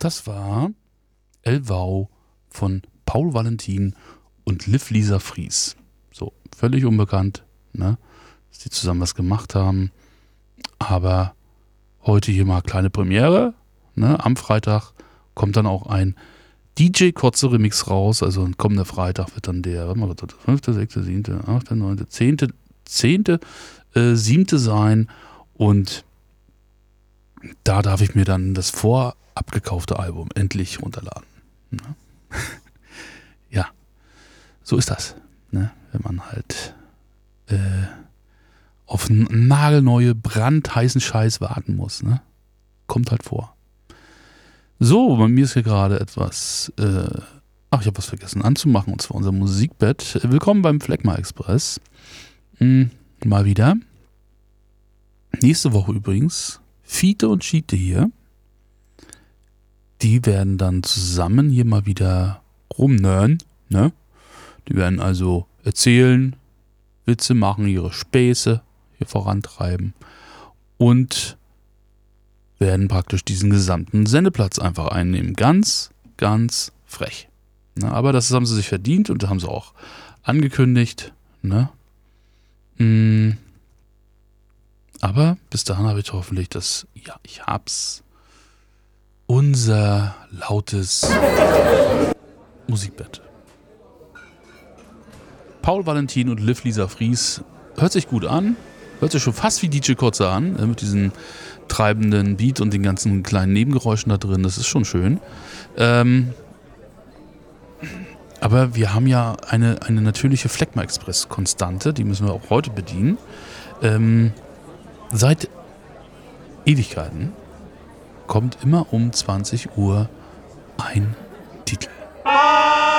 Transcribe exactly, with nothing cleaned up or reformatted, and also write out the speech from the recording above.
Das war Elvau von Paul Valentin und Liv Lisa Fries. So, völlig unbekannt, ne? Dass die zusammen was gemacht haben. Aber heute hier mal kleine Premiere. Ne? Am Freitag kommt dann auch ein D J Kotze Remix raus. Also kommender Freitag wird dann der fünfte, sechste, siebte, achte, neunte, zehnte, zehnte, siebte sein. Und da darf ich mir dann das vorab gekaufte Album endlich runterladen. Ne? Ja, so ist das. Ne? Wenn man halt äh, auf einen nagelneue, brandheißen Scheiß warten muss. Ne? Kommt halt vor. So, bei mir ist hier gerade etwas, äh, ach, ich habe was vergessen anzumachen, und zwar unser Musikbett. Willkommen beim Phlegma Express. Hm, mal wieder. Nächste Woche übrigens Fiete und Schiete hier. Die werden dann zusammen hier mal wieder rumnörn, ne? Die werden also erzählen, Witze machen, ihre Späße hier vorantreiben und werden praktisch diesen gesamten Sendeplatz einfach einnehmen. Ganz, ganz frech. Ne? Aber das haben sie sich verdient und das haben sie auch angekündigt. Ne? Mm. Aber bis dahin habe ich hoffentlich das, ja, ich hab's, unser lautes Musikbett. Paul Valentin und Liv Lisa Fries hört sich gut an. Hört sich schon fast wie D J Kotze an, mit diesem treibenden Beat und den ganzen kleinen Nebengeräuschen da drin. Das ist schon schön. Ähm, aber wir haben ja eine, eine natürliche Phlegma Express-Konstante, die müssen wir auch heute bedienen. Ähm, seit Ewigkeiten kommt immer um zwanzig Uhr ein Titel.